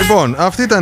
Λοιπόν, αυτή ήταν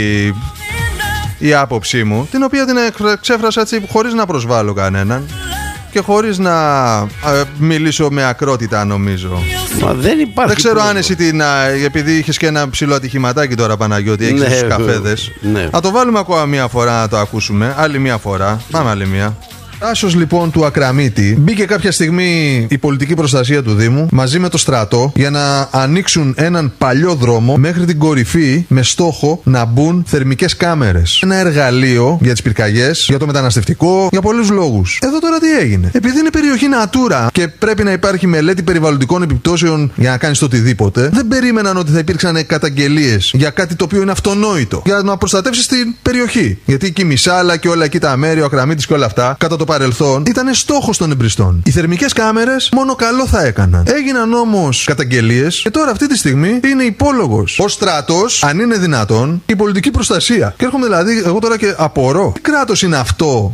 η άποψή μου, την οποία την ξέφρασα έτσι χωρίς να προσβάλλω κανέναν και χωρίς να μιλήσω με ακρότητα, νομίζω. Μα δεν υπάρχει. Δεν ξέρω αν εσύ επειδή είχες και ένα ψηλό ατυχηματάκι τώρα, Παναγιώτη, έχεις τους καφέδες. Ναι. Να το βάλουμε ακόμα μία φορά να το ακούσουμε. Άλλη μία φορά. Πάμε άλλη μία. Άσος λοιπόν του Ακραμίτη. Μπήκε κάποια στιγμή η πολιτική προστασία του Δήμου μαζί με το στρατό για να ανοίξουν έναν παλιό δρόμο μέχρι την κορυφή με στόχο να μπουν θερμικές κάμερες. Ένα εργαλείο για τις πυρκαγιές, για το μεταναστευτικό, για πολλούς λόγους. Εδώ τώρα τι έγινε? Επειδή είναι περιοχή Natura και πρέπει να υπάρχει μελέτη περιβαλλοντικών επιπτώσεων για να κάνεις το οτιδήποτε, δεν περίμεναν ότι θα υπήρξαν καταγγελίες για κάτι το οποίο είναι αυτονόητο. Για να προστατεύσεις την περιοχή. Γιατί εκεί η Μισάλα και όλα εκεί τα μέρη, ο Ακραμίτης και όλα αυτά, κατά το παρελθόν ήταν στόχος των εμπριστών. Οι θερμικές κάμερες μόνο καλό θα έκαναν. Έγιναν όμως καταγγελίες και τώρα αυτή τη στιγμή είναι υπόλογος ο στράτος, αν είναι δυνατόν, η πολιτική προστασία. Και έρχομαι δηλαδή εγώ τώρα και απορώ. Τι κράτος είναι αυτό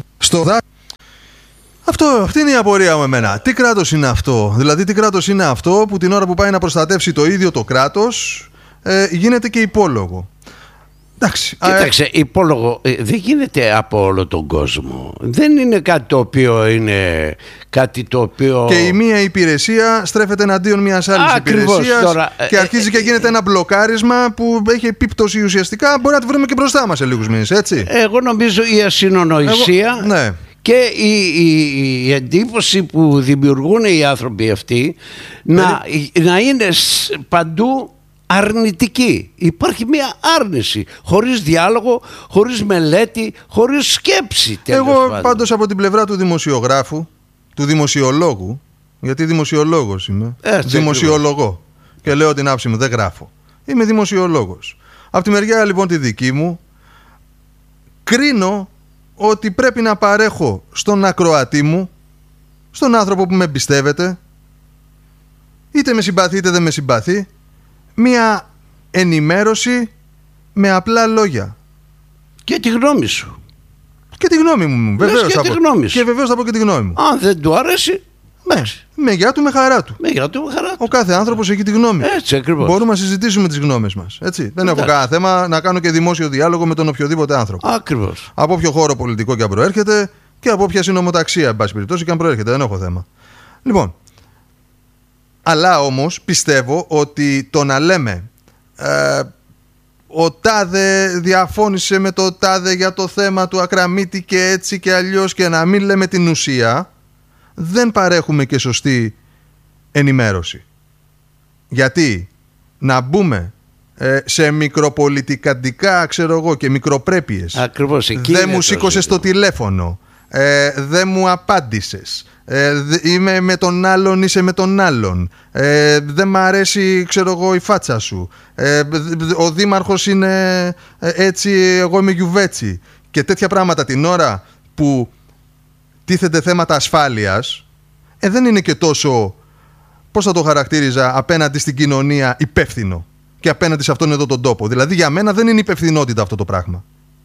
αυτή είναι η απορία μου εμένα. Τι κράτος είναι αυτό? Δηλαδή, τι κράτος είναι αυτό που την ώρα που πάει να προστατεύσει το ίδιο το κράτος γίνεται και υπόλογο? Εντάξει, κοίταξε, υπόλογο δεν γίνεται από όλο τον κόσμο. Δεν είναι κάτι το οποίο είναι κάτι το οποίο... Και η μία υπηρεσία στρέφεται εναντίον μιας άλλης υπηρεσίας τώρα, και αρχίζει και γίνεται ένα μπλοκάρισμα που έχει επίπτωση ουσιαστικά. Μπορεί να τη βρούμε και μπροστά μας σε λίγους μήνες, έτσι. Εγώ νομίζω η ασυνονοησία... Ναι. Και η εντύπωση που δημιουργούν οι άνθρωποι αυτοί να είναι παντού αρνητική. Υπάρχει μια άρνηση, χωρίς διάλογο, χωρίς μελέτη, χωρίς σκέψη. Εγώ πάντως από την πλευρά του δημοσιογράφου, του δημοσιολόγου, γιατί δημοσιολόγος είμαι, δημοσιολογώ και λέω την άψη μου, δεν γράφω. Είμαι δημοσιολόγος. Από τη μεριά λοιπόν τη δική μου, κρίνω ότι πρέπει να παρέχω στον ακροατή μου, στον άνθρωπο που με εμπιστεύεται, είτε με συμπαθεί είτε δεν με συμπαθεί, μία ενημέρωση με απλά λόγια. Και τη γνώμη σου. Και τη γνώμη μου, βεβαίως. Και βεβαίως θα πω και τη γνώμη μου. Αν δεν του αρέσει, με γεια του, με χαρά του. Ο κάθε άνθρωπος έχει τη γνώμη. Έτσι ακριβώς. Μπορούμε να συζητήσουμε τις γνώμες μας. Έτσι. Δεν έχω κανένα θέμα να κάνω και δημόσιο διάλογο με τον οποιοδήποτε άνθρωπο. Ακριβώς. Από όποιο χώρο πολιτικό και αν προέρχεται και από όποια συνομοταξία, εν πάση περιπτώσει, και αν προέρχεται. Δεν έχω θέμα. Λοιπόν. Αλλά όμως πιστεύω ότι το να λέμε ο τάδε διαφώνησε με το τάδε για το θέμα του Ακραμίτη και έτσι και αλλιώς και να μην λέμε την ουσία, δεν παρέχουμε και σωστή ενημέρωση. Γιατί να μπούμε σε μικροπολιτικαντικά, ξέρω εγώ, και μικροπρέπειες. Ακριβώς, δεν μου σήκωσες το τηλέφωνο, δεν μου απάντησες, είμαι με τον άλλον, είσαι με τον άλλον, δεν μ' αρέσει, ξέρω εγώ, η φάτσα σου, ο δήμαρχος είναι έτσι, εγώ είμαι γιουβέτσι, και τέτοια πράγματα την ώρα που τίθεται θέματα ασφάλειας, δεν είναι και τόσο, πώς θα το χαρακτήριζα, απέναντι στην κοινωνία υπεύθυνο και απέναντι σε αυτόν εδώ τον τόπο. Δηλαδή για μένα δεν είναι υπευθυνότητα αυτό το πράγμα.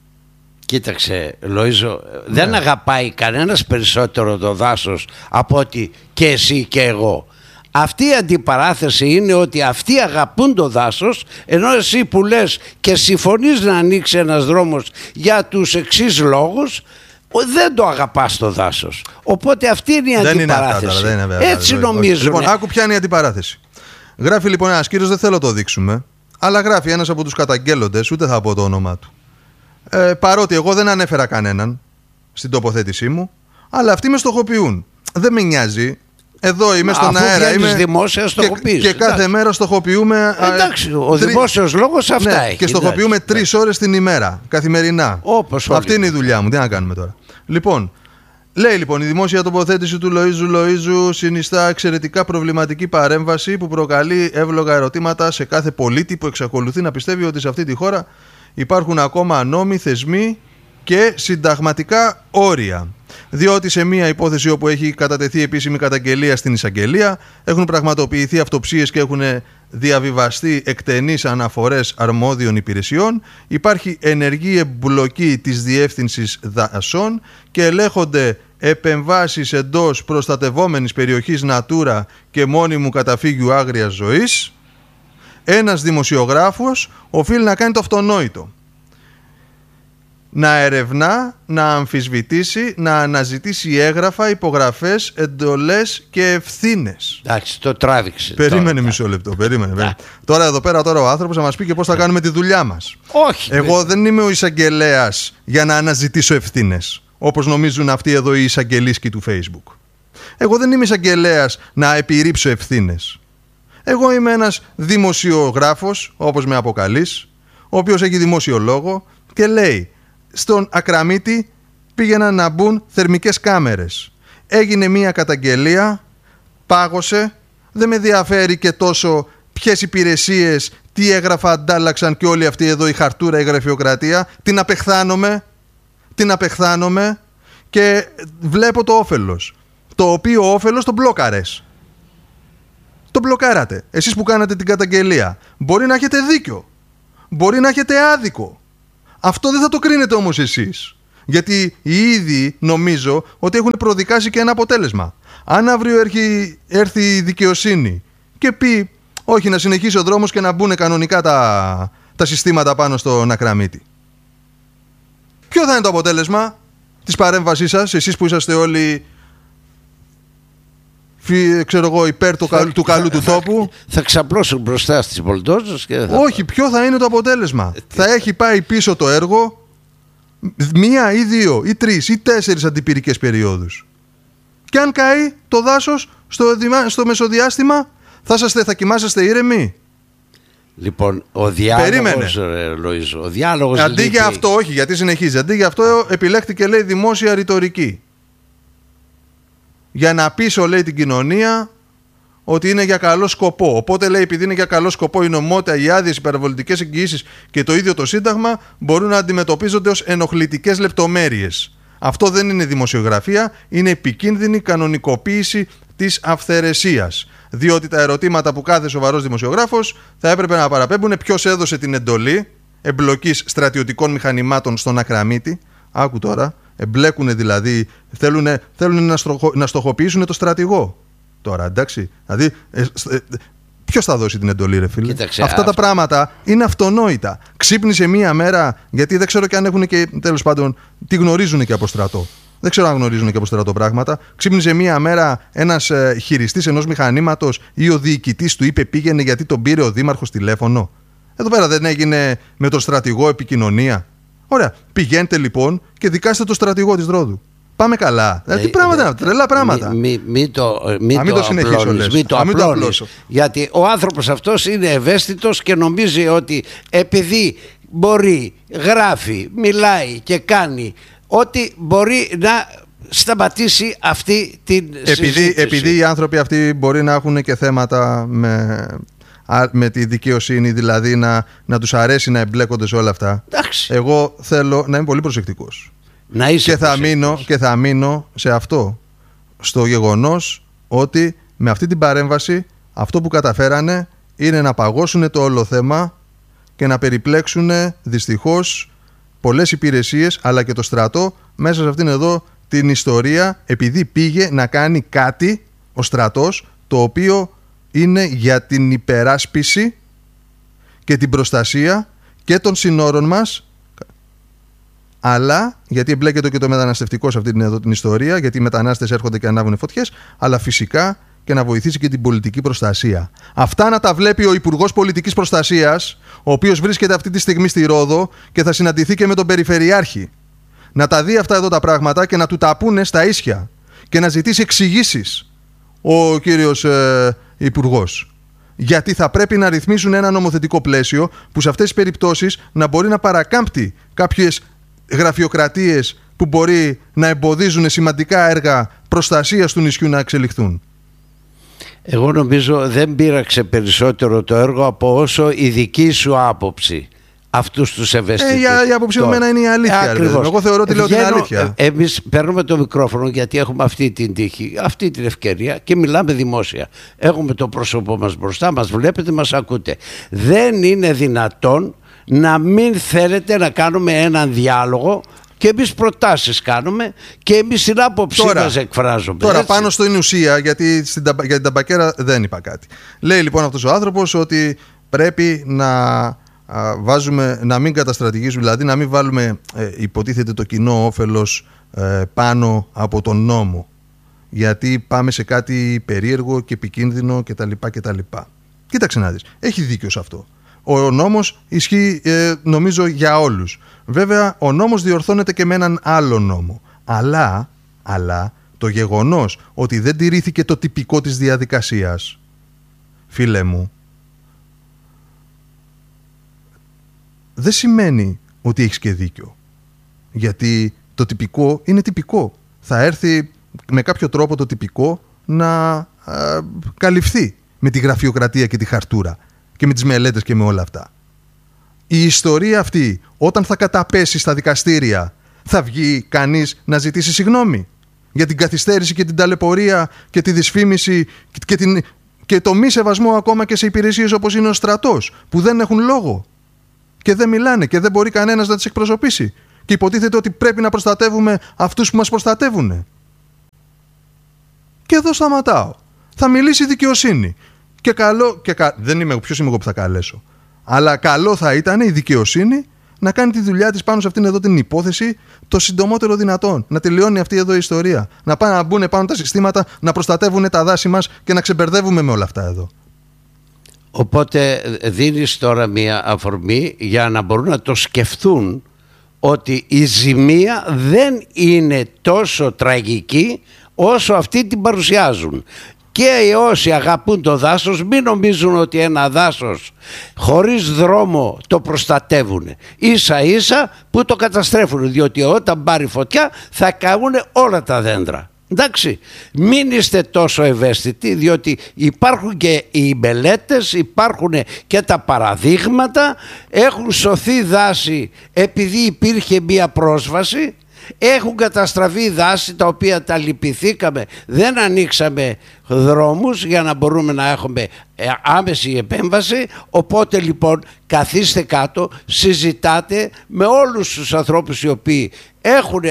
Κοίταξε, Λοΐζο, δεν αγαπάει κανένας περισσότερο το δάσος από ότι και εσύ και εγώ. Αυτή η αντιπαράθεση είναι ότι αυτοί αγαπούν το δάσος, ενώ εσύ που λες και συμφωνείς να ανοίξει ένας δρόμος για τους εξής λόγους, δεν το αγαπάς το δάσος. Οπότε αυτή είναι η αντιπαράθεση. Έτσι νομίζουν. Λοιπόν, άκου ποια είναι η αντιπαράθεση. Γράφει λοιπόν ένας κύριος, δεν θέλω να το δείξουμε, αλλά γράφει ένας από τους καταγγέλλοντες, ούτε θα πω το όνομά του. Παρότι εγώ δεν ανέφερα κανέναν στην τοποθέτησή μου, αλλά αυτοί με στοχοποιούν. Δεν με νοιάζει. Εδώ είμαι στον αέρα. Είμαι δημόσια στοχοποίηση. Και κάθε μέρα στοχοποιούμε. Εντάξει, ο δημόσιος λόγος αυτά έχει. Και στοχοποιούμε 3 ώρες την ημέρα, καθημερινά. Αυτή είναι η δουλειά μου. Τι να κάνουμε τώρα. Λοιπόν, λέει λοιπόν η δημόσια τοποθέτηση του Λοΐζου συνιστά εξαιρετικά προβληματική παρέμβαση που προκαλεί εύλογα ερωτήματα σε κάθε πολίτη που εξακολουθεί να πιστεύει ότι σε αυτή τη χώρα υπάρχουν ακόμα νόμοι, θεσμοί και συνταγματικά όρια. Διότι σε μία υπόθεση όπου έχει κατατεθεί επίσημη καταγγελία στην εισαγγελία έχουν πραγματοποιηθεί αυτοψίες και έχουν διαβιβαστεί εκτενείς αναφορές αρμόδιων υπηρεσιών, υπάρχει ενεργή εμπλοκή της Διεύθυνσης Δασών και ελέγχονται επεμβάσεις εντός προστατευόμενης περιοχής Natura και μόνιμου καταφύγιου άγριας ζωής. Ένας δημοσιογράφος οφείλει να κάνει το αυτονόητο. Να ερευνά, να αμφισβητήσει, να αναζητήσει έγγραφα, υπογραφές, εντολές και ευθύνες. Εντάξει, το τράβηξε. Περίμενε μισό λεπτό. Περίμενε. Τώρα εδώ πέρα ο άνθρωπος θα μας πει και πώς θα κάνουμε τη δουλειά μας. Όχι. Εγώ δεν είμαι ο εισαγγελέας για να αναζητήσω ευθύνες, όπως νομίζουν αυτοί εδώ οι εισαγγελίσκοι του Facebook. Εγώ δεν είμαι εισαγγελέας να επιρρύψω ευθύνες. Εγώ είμαι ένας δημοσιογράφος, όπως με αποκαλείς, ο οποίος έχει δημόσιο λόγο και λέει: στον Ακραμίτη πήγαιναν να μπουν θερμικές κάμερες. Έγινε μία καταγγελία, πάγωσε, δεν με ενδιαφέρει και τόσο ποιες υπηρεσίες, τι έγγραφα αντάλλαξαν και όλη αυτή εδώ η χαρτούρα, η γραφειοκρατία. Την απεχθάνομαι και βλέπω το όφελος. Το οποίο όφελος το μπλόκαρες. Το μπλοκάρατε. Εσείς που κάνατε την καταγγελία. Μπορεί να έχετε δίκιο. Μπορεί να έχετε άδικο. Αυτό δεν θα το κρίνετε όμως εσείς. Γιατί οι ίδιοι νομίζω ότι έχουν προδικάσει και ένα αποτέλεσμα. Αν αύριο έρθει η δικαιοσύνη και πει όχι, να συνεχίσει ο δρόμος και να μπουν κανονικά τα συστήματα πάνω στον Ακραμίτη, ποιο θα είναι το αποτέλεσμα της παρέμβασής σας, εσείς που είσαστε όλοι ξέρω εγώ, υπέρ του καλού του τόπου? Θα ξαπλώσουν μπροστά στις πολτόζες και όχι, ποιο θα είναι το αποτέλεσμα? Θα έχει πάει πίσω το έργο μία ή δύο ή τρεις ή τέσσερις αντιπυρικές περιόδους. Και αν καεί το δάσος στο μεσοδιάστημα, θα κοιμάσαστε ήρεμοι? Λοιπόν, ο διάλογος, Λοΐζο, ο διάλογος αντί για αυτό, όχι, γιατί συνεχίζει. Αντί για αυτό επιλέχθηκε, λέει, δημόσια ρητορική. Για να πείσω, λέει, την κοινωνία ότι είναι για καλό σκοπό. Οπότε, λέει, επειδή είναι για καλό σκοπό η νομότητα, οι άδειες, οι παραβολητικές εγγυήσεις και το ίδιο το Σύνταγμα μπορούν να αντιμετωπίζονται ως ενοχλητικές λεπτομέρειες. Αυτό δεν είναι δημοσιογραφία, είναι επικίνδυνη κανονικοποίηση της αυθαιρεσίας. Διότι τα ερωτήματα που κάθε σοβαρός δημοσιογράφος θα έπρεπε να παραπέμπουν: ποιος έδωσε την εντολή εμπλοκής στρατιωτικών μηχανημάτων στον Ακραμίτη? Άκου τώρα. Εμπλέκουν δηλαδή, θέλουν να στοχοποιήσουν το στρατηγό. Τώρα, εντάξει. Δηλαδή, ποιος θα δώσει την εντολή, ρε φίλε? Κοίταξε, αυτά τα πράγματα είναι αυτονόητα. Ξύπνησε μία μέρα, γιατί δεν ξέρω και αν έχουν και, τέλος πάντων, τι γνωρίζουν και από στρατό. Δεν ξέρω αν γνωρίζουν και από στρατό πράγματα. Ξύπνησε μία μέρα ένας χειριστής ενός μηχανήματος ή ο διοικητής του είπε πήγαινε γιατί τον πήρε ο δήμαρχος τηλέφωνο? Εδώ πέρα δεν έγινε με τον στρατηγό επικοινωνία? Ωραία. Πηγαίνετε λοιπόν και δικάστε τον στρατηγό της Ρόδου. Πάμε καλά. Τι πράγματα είναι, τρελά πράγματα. Μην το απλώνεις. Γιατί ο άνθρωπος αυτός είναι ευαίσθητος και νομίζει ότι επειδή μπορεί, γράφει, μιλάει και κάνει ότι μπορεί να σταματήσει αυτή την συζήτηση. Επειδή οι άνθρωποι αυτοί μπορεί να έχουν και θέματα με τη δικαιοσύνη, δηλαδή να τους αρέσει να εμπλέκονται σε όλα αυτά. Εντάξει. Εγώ θέλω να είμαι πολύ προσεκτικός. Να είσαι και θα μείνω σε αυτό. Στο γεγονός ότι με αυτή την παρέμβαση αυτό που καταφέρανε είναι να παγώσουν το όλο θέμα και να περιπλέξουν δυστυχώς πολλές υπηρεσίες αλλά και το στρατό μέσα σε αυτήν εδώ την ιστορία, επειδή πήγε να κάνει κάτι ο στρατός το οποίο είναι για την υπεράσπιση και την προστασία και των συνόρων μας, αλλά γιατί εμπλέκεται και το μεταναστευτικό σε αυτή την ιστορία, γιατί οι μετανάστες έρχονται και ανάβουν φωτιές, αλλά φυσικά και να βοηθήσει και την πολιτική προστασία. Αυτά να τα βλέπει ο Υπουργός Πολιτικής Προστασίας, ο οποίος βρίσκεται αυτή τη στιγμή στη Ρόδο και θα συναντηθεί και με τον Περιφερειάρχη. Να τα δει αυτά εδώ τα πράγματα και να του τα πούνε στα ίσια και να ζητήσει εξηγήσεις ο κύριος Υπουργός. Γιατί θα πρέπει να ρυθμίσουν ένα νομοθετικό πλαίσιο που σε αυτές τις περιπτώσεις να μπορεί να παρακάμπτει κάποιες γραφειοκρατίες που μπορεί να εμποδίζουν σημαντικά έργα προστασίας του νησιού να εξελιχθούν. Εγώ νομίζω δεν πείραξε περισσότερο το έργο από όσο η δική σου άποψη. Αυτούς τους ευαίσθητους. Η άποψη μου είναι η αλήθεια. Εγώ θεωρώ ότι λέω την αλήθεια. Εμείς παίρνουμε το μικρόφωνο γιατί έχουμε αυτή την τύχη, αυτή την ευκαιρία και μιλάμε δημόσια. Έχουμε το πρόσωπό μας μπροστά, μας βλέπετε, μας ακούτε. Δεν είναι δυνατόν να μην θέλετε να κάνουμε έναν διάλογο και εμείς προτάσεις κάνουμε και εμείς την άποψή μας εκφράζουμε. Τώρα έτσι. Πάνω στην ουσία, γιατί για την ταμπακέρα δεν είπα κάτι. Λέει λοιπόν αυτός ο άνθρωπος ότι πρέπει να μην καταστρατηγήσουμε, δηλαδή να μην βάλουμε υποτίθεται το κοινό όφελος πάνω από τον νόμο, γιατί πάμε σε κάτι περίεργο και επικίνδυνο κτλ. Κοίταξε να δεις, έχει δίκιο σε αυτό. Ο νόμος ισχύει νομίζω για όλους. Βέβαια ο νόμος διορθώνεται και με έναν άλλο νόμο. Αλλά το γεγονός ότι δεν τηρήθηκε το τυπικό της διαδικασίας, φίλε μου, δεν σημαίνει ότι έχεις και δίκιο. Γιατί το τυπικό είναι τυπικό. Θα έρθει με κάποιο τρόπο το τυπικό να καλυφθεί με τη γραφειοκρατία και τη χαρτούρα και με τις μελέτες και με όλα αυτά. Η ιστορία αυτή, όταν θα καταπέσει στα δικαστήρια, θα βγει κανείς να ζητήσει συγγνώμη για την καθυστέρηση και την ταλαιπωρία και τη δυσφήμιση και το μη σεβασμό ακόμα και σε υπηρεσίες όπως είναι ο στρατός, που δεν έχουν λόγο και δεν μιλάνε και δεν μπορεί κανένας να τις εκπροσωπήσει και υποτίθεται ότι πρέπει να προστατεύουμε αυτούς που μας προστατεύουν. Και εδώ σταματάω. Θα μιλήσει η δικαιοσύνη. Και δεν είμαι, ποιος είμαι εγώ που θα καλέσω. Αλλά καλό θα ήταν η δικαιοσύνη να κάνει τη δουλειά της πάνω σε αυτήν εδώ την υπόθεση το συντομότερο δυνατόν. Να τελειώνει αυτή εδώ η ιστορία. Να πάνε να μπουν πάνω τα συστήματα, να προστατεύουν τα δάση μας και να ξεμπερδεύουμε με όλα αυτά εδώ. Οπότε δίνεις τώρα μια αφορμή για να μπορούν να το σκεφτούν ότι η ζημία δεν είναι τόσο τραγική όσο αυτοί την παρουσιάζουν. Και όσοι αγαπούν το δάσος μην νομίζουν ότι ένα δάσος χωρίς δρόμο το προστατεύουν. Ίσα ίσα που το καταστρέφουν, διότι όταν πάρει φωτιά θα καούν όλα τα δέντρα. Εντάξει, μην είστε τόσο ευαίσθητοι, διότι υπάρχουν και οι μελέτες, υπάρχουν και τα παραδείγματα, έχουν σωθεί δάση επειδή υπήρχε μία πρόσβαση. Έχουν καταστραφεί δάση τα οποία τα λυπηθήκαμε, δεν ανοίξαμε δρόμους για να μπορούμε να έχουμε άμεση επέμβαση. Οπότε λοιπόν καθίστε κάτω, συζητάτε με όλους τους ανθρώπους οι οποίοι έχουν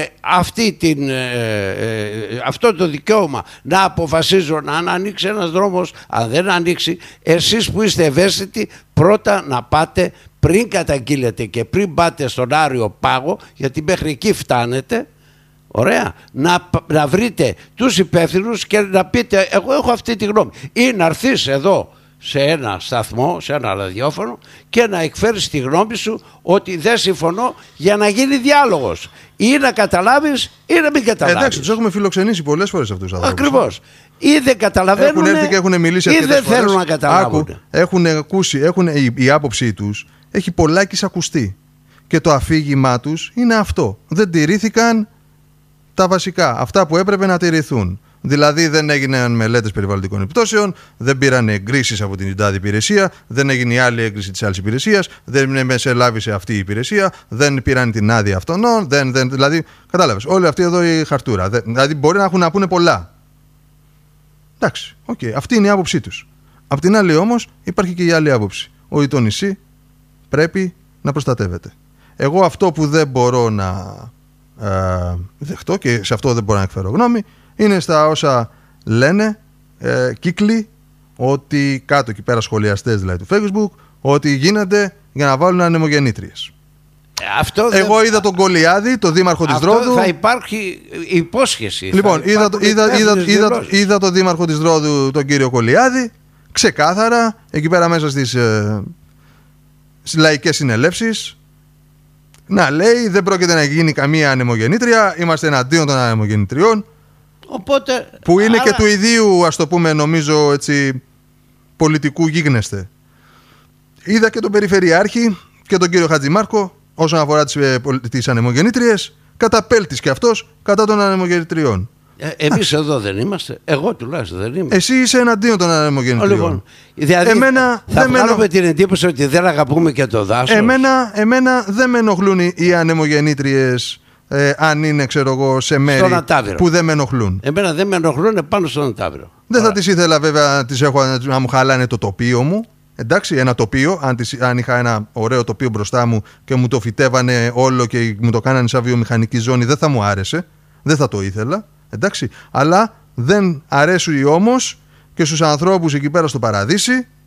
αυτό το δικαίωμα να αποφασίζουν αν ανοίξει ένας δρόμος, αν δεν ανοίξει. Εσείς που είστε ευαίσθητοι πρώτα να πάτε, πριν καταγγείλετε και πριν πάτε στον Άριο Πάγο, γιατί μέχρι εκεί φτάνετε, ωραία, να βρείτε τους υπεύθυνους και να πείτε εγώ έχω αυτή τη γνώμη, ή να έρθεις εδώ σε ένα σταθμό, σε ένα ραδιόφωνο και να εκφέρεις τη γνώμη σου ότι δεν συμφωνώ, για να γίνει διάλογος, ή να καταλάβεις ή να μην καταλάβεις. Εντάξει, τους έχουμε φιλοξενήσει πολλές φορές αυτούς τους ανθρώπους. Ακριβώς. Ή δεν καταλαβαίνουν, έχουν έρθει και έχουν μιλήσει ή δεν θέλουν να καταλάβουν. Έχουν ακούσει, η άποψή τους έχει πολλάκις ακουστεί και το αφήγημά τους είναι αυτό. Δεν τηρήθηκαν τα βασικά, αυτά που έπρεπε να τηρηθούν. Δηλαδή δεν έγιναν μελέτες περιβαλλοντικών επιπτώσεων, δεν πήραν εγκρίσεις από την τάδε υπηρεσία, δεν έγινε η άλλη έγκριση της άλλης υπηρεσίας, δεν μεσελάβησε αυτή η υπηρεσία, δεν πήραν την άδεια αυτών, δηλαδή κατάλαβες, όλη αυτή εδώ η χαρτούρα. Δηλαδή μπορεί να έχουν να πούνε πολλά. Εντάξει, αυτή είναι η άποψή τους. Απ' την άλλη όμως υπάρχει και η άλλη άποψη, ότι το νησί πρέπει να προστατεύεται. Εγώ αυτό που δεν μπορώ να δεχτώ και σε αυτό δεν μπορώ να εκφέρω γνώμη είναι στα όσα λένε κύκλοι, ότι κάτω εκεί πέρα σχολιαστές δηλαδή του Facebook, ότι γίνεται για να βάλουν ανεμογεννήτριες. Εγώ είδα τον Κολιάδη, τον δήμαρχο της Ρόδου. Θα υπάρχει υπόσχεση. Λοιπόν, είδα τον δήμαρχο της Ρόδου, τον κύριο Κολιάδη, ξεκάθαρα εκεί πέρα μέσα στις λαϊκές συνελεύσεις να λέει δεν πρόκειται να γίνει καμία ανεμογεννήτρια, είμαστε εναντίον των ανεμογεννητριών. Οπότε, που είναι και του ιδίου, ας το πούμε, νομίζω έτσι, πολιτικού γίγνεσθε. Είδα και τον Περιφερειάρχη και τον κύριο Χατζημάρκο όσον αφορά τις ανεμογεννήτριες, καταπέλτης και αυτός κατά των ανεμογεννητριών. Εμείς εδώ δεν είμαστε. Εγώ τουλάχιστον δεν είμαι. Εσύ είσαι εναντίον των ανεμογεννητριών. Λοιπόν, δηλαδή θα βγάλουμε την εντύπωση ότι δεν αγαπούμε και το δάσος. Εμένα δεν με ενοχλούν οι ανεμογεννήτριες αν είναι, ξέρω εγώ, σε μέρη που δεν με ενοχλούν. Εμένα δεν με ενοχλούν πάνω στον Ατάβυρο. Δεν θα τις ήθελα βέβαια να μου χαλάνε το τοπίο μου. Εντάξει, ένα τοπίο, αν είχα ένα ωραίο τοπίο μπροστά μου και μου το φυτέβανε όλο και μου το κάνανε σαν βιομηχανική ζώνη, δεν θα μου άρεσε. Δεν θα το ήθελα. Εντάξει, αλλά δεν αρέσουν όμως και στους ανθρώπους εκεί πέρα στο Παραδείσι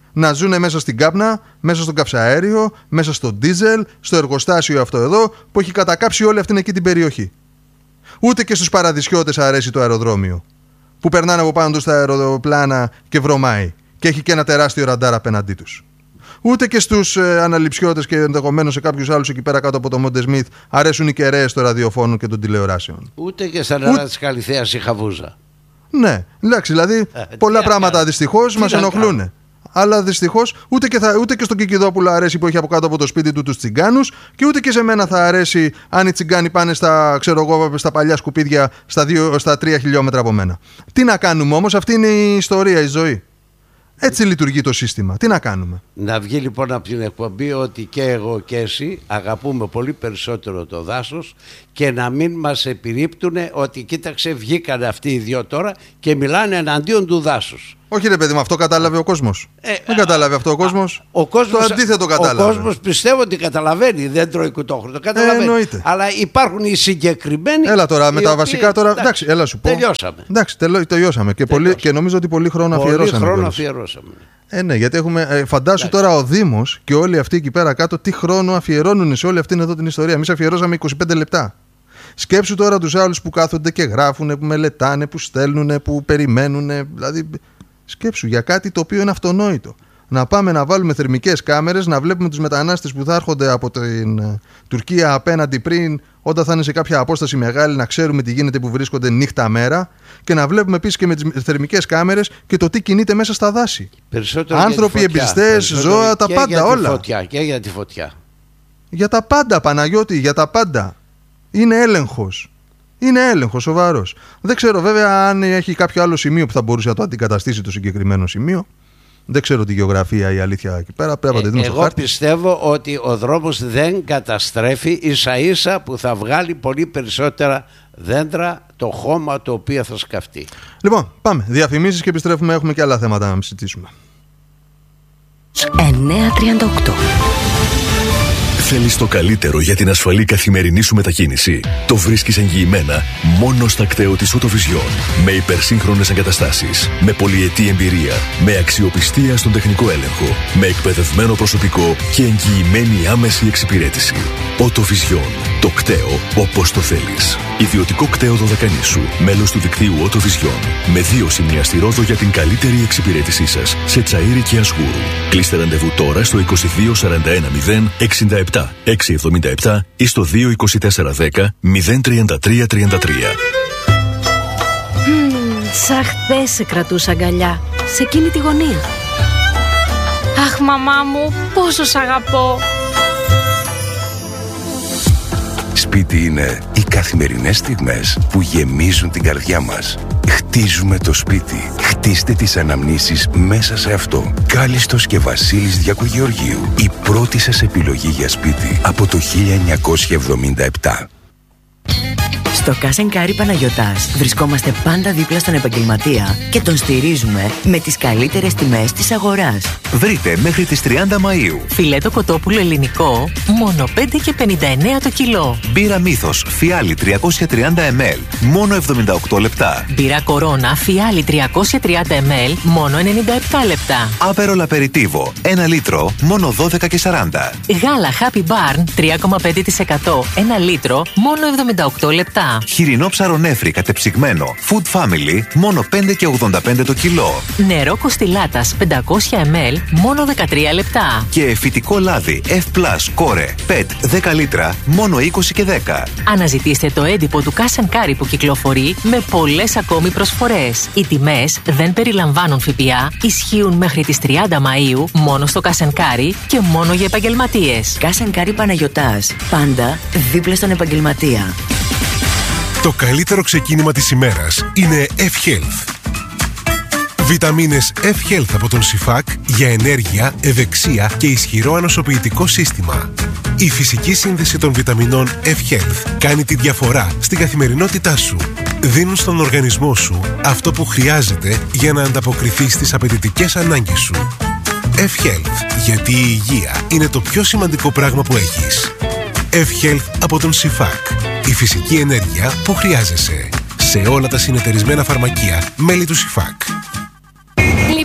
να ζουν μέσα στην κάπνα, μέσα στο καυσαέριο, μέσα στο ντίζελ, στο εργοστάσιο αυτό εδώ που έχει κατακάψει όλη αυτήν εκεί την περιοχή. Ούτε και στους παραδεισιώτες αρέσει το αεροδρόμιο, που περνάνε από πάνω τους τα αεροπλάνα και βρωμάει και έχει και ένα τεράστιο ραντάρ απέναντί τους. Ούτε και στους αναληψιώτες και ενδεχομένως σε κάποιους άλλους εκεί πέρα κάτω από το Μόντε Σμιθ αρέσουν οι κεραίες των ραδιοφώνων και των τηλεοράσεων. Ούτε και στα νερά της Καλυθέας η χαβούζα. Ναι, εντάξει, δηλαδή πολλά πράγματα δυστυχώς μας ενοχλούν. Αλλά δυστυχώς ούτε και στον Κικιδόπουλο αρέσει που έχει από κάτω από το σπίτι του τους τσιγκάνους, και ούτε και σε μένα θα αρέσει αν οι τσιγκάνοι πάνε στα παλιά σκουπίδια στα 3 χιλιόμετρα από μένα. Τι να κάνουμε όμως, αυτή είναι η ιστορία, η ζωή. Έτσι λειτουργεί το σύστημα. Τι να κάνουμε. Να βγει λοιπόν από την εκπομπή ότι και εγώ και εσύ αγαπούμε πολύ περισσότερο το δάσος και να μην μας επιρρύπτουν ότι κοίταξε, βγήκαν αυτοί οι δυο τώρα και μιλάνε εναντίον του δάσους. Όχι ρε παιδί μου, αυτό κατάλαβε ο κόσμος. Δεν κατάλαβε αυτό ο κόσμος. Το αντίθετο κατάλαβε. Ο κόσμος πιστεύω ότι καταλαβαίνει, δεν τρώει κουτόχρονο. Καταλαβαίνει. Αλλά υπάρχουν οι συγκεκριμένοι. Έλα τώρα με τα βασικά τώρα. Εντάξει, έλα σου πω. Τελειώσαμε. Εντάξει, τελειώσαμε. Και νομίζω ότι πολύ χρόνο αφιερώσαμε. Ναι, γιατί έχουμε. Φαντάσου τώρα ο Δήμος και όλοι αυτοί εκεί πέρα κάτω τι χρόνο αφιερώνουν σε όλη αυτήν εδώ την ιστορία. Εμείς αφιερώσαμε 25 λεπτά. Σκέψου τώρα τους άλλους που κάθονται και γράφουν, που μελετάνε, που στέλνουν, που περιμένουν. Δηλαδή, σκέψου για κάτι το οποίο είναι αυτονόητο. Να πάμε να βάλουμε θερμικές κάμερες, να βλέπουμε τους μετανάστες που θα έρχονται από την Τουρκία απέναντι πριν, όταν θα είναι σε κάποια απόσταση μεγάλη, να ξέρουμε τι γίνεται που βρίσκονται νύχτα μέρα, και να βλέπουμε επίσης και με τις θερμικές κάμερες και το τι κινείται μέσα στα δάση. Άνθρωποι, εμπιστές, ζώα, τα πάντα όλα. Και για τη φωτιά. Για τα πάντα, Παναγιώτη, για τα πάντα. Είναι έλεγχος. Είναι έλεγχος σοβαρός. Δεν ξέρω βέβαια αν έχει κάποιο άλλο σημείο που θα μπορούσε να το αντικαταστήσει το συγκεκριμένο σημείο. Δεν ξέρω τη γεωγραφία, η αλήθεια εκεί πέρα. Πρέπει να το δούμε στο χάρτη. Εγώ πιστεύω ότι ο δρόμος δεν καταστρέφει, ίσα ίσα που θα βγάλει πολύ περισσότερα δέντρα το χώμα το οποίο θα σκαφτεί. Λοιπόν, πάμε. Διαφημίσεις και επιστρέφουμε. Έχουμε και άλλα θέματα να συζητήσουμε. 9:38. Θέλεις το καλύτερο για την ασφαλή καθημερινή σου μετακίνηση? Το βρίσκεις εγγυημένα μόνο στα κτέο της Autovision. Με υπερσύγχρονες εγκαταστάσεις, με πολυετή εμπειρία, με αξιοπιστία στον τεχνικό έλεγχο, με εκπαιδευμένο προσωπικό και εγγυημένη άμεση εξυπηρέτηση. Autovision. Το κτέο όπως το θέλεις. Ιδιωτικό κτέο Δωδεκανήσου. Μέλος του δικτύου Autovision. Με 2 σημεία στη Ρόδο για την καλύτερη εξυπηρέτησή σας. Σε Τσαΐρι και Ασγούρου. Κλείστε ραντεβού τώρα στο 22 41 0 67 677 ή στο 224 10 033 33. Σαν χθες σε κρατούσα αγκαλιά, σε εκείνη τη γωνία. Αχ, μαμά μου, πόσο σ' αγαπώ. Σπίτι είναι οι καθημερινές στιγμές που γεμίζουν την καρδιά μας. Χτίζουμε το σπίτι. Χτίστε τις αναμνήσεις μέσα σε αυτό. Κάλιστος και Βασίλης Διακογεωργίου. Η πρώτη σας επιλογή για σπίτι από το 1977. Στο Cash & Carry Παναγιωτάς βρισκόμαστε πάντα δίπλα στον επαγγελματία και τον στηρίζουμε με τις καλύτερες τιμές της αγοράς. Βρείτε μέχρι τις 30 Μαΐου φιλέτο κοτόπουλο ελληνικό μόνο 5,59 το κιλό. Μπύρα Μύθος φιάλι 330 ml μόνο 78 λεπτά. Μπύρα Κορώνα φιάλι 330 ml μόνο 97 λεπτά. Άπερολ Απεριτίβο 1 λίτρο μόνο 12,40. Γάλα Happy Barn 3,5% 1 λίτρο μόνο 78 λεπτά. Χοιρινό ψαρονέφρι κατεψυγμένο Food Family μόνο 5,85 το κιλό. Νερό Κοστιλάτας 500 ml μόνο 13 λεπτά. Και φυτικό λάδι F+ Core PET 10 λίτρα μόνο 20,10. Αναζητήστε το έντυπο του Cash & Carry που κυκλοφορεί με πολλές ακόμη προσφορές. Οι τιμές δεν περιλαμβάνουν ΦΠΑ, ισχύουν μέχρι τις 30 Μαΐου μόνο στο Cash & Carry και μόνο για επαγγελματίες. Cash & Carry Παναγιωτάς. Πάντα δίπλα στον επαγγελματία. Το καλύτερο ξεκίνημα της ημέρας είναι F-Health. Βιταμίνες F-Health από τον ΣΥΦΑΚ για ενέργεια, ευεξία και ισχυρό ανοσοποιητικό σύστημα. Η φυσική σύνδεση των βιταμινών F-Health κάνει τη διαφορά στην καθημερινότητά σου. Δίνουν στον οργανισμό σου αυτό που χρειάζεται για να ανταποκριθεί στις απαιτητικές ανάγκες σου. F-Health, γιατί η υγεία είναι το πιο σημαντικό πράγμα που έχεις. F-Health από τον ΣΥΦΑΚ. Η φυσική ενέργεια που χρειάζεσαι. Σε όλα τα συνεταιρισμένα φαρμακεία μέλη του ΣΥΦΑΚ. Λοιπόν,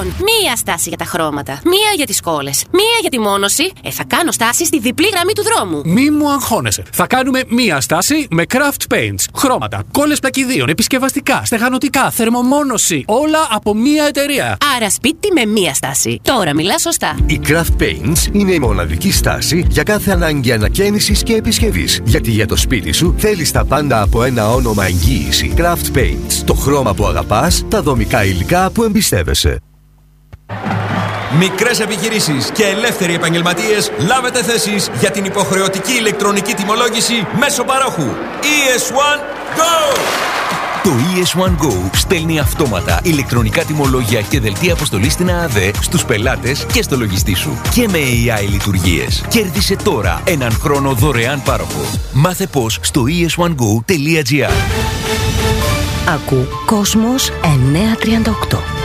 Μία στάση για τα χρώματα, μία για τις κόλλες, μία για τη μόνωση. Θα κάνω στάση στη διπλή γραμμή του δρόμου. Μη μου αγχώνεσαι. Θα κάνουμε μία στάση με Craft Paints. Χρώματα, κόλλες πλακιδίων, επισκευαστικά, στεγανοτικά, θερμομόνωση. Όλα από μία εταιρεία. Άρα σπίτι με μία στάση. Τώρα μιλά σωστά. Η Craft Paints είναι η μοναδική στάση για κάθε ανάγκη ανακαίνησης και επισκευής. Γιατί για το σπίτι σου θέλεις τα πάντα από ένα όνομα εγγύηση. Craft Paints. Το χρώμα που αγαπάς, τα δομικά υλικά που εμπιστεύεσαι. Μικρές επιχειρήσεις και ελεύθεροι επαγγελματίες, λάβετε θέσεις για την υποχρεωτική ηλεκτρονική τιμολόγηση μέσω παρόχου. ES1 Go! Το ES1 Go στέλνει αυτόματα ηλεκτρονικά τιμολόγια και δελτία αποστολής στην ΑΑΔ στους πελάτες και στο λογιστή σου. Και με AI λειτουργίες. Κέρδισε τώρα έναν χρόνο δωρεάν πάροχο. Μάθε πώς στο es1go.gr. Ακού Κόσμος 938.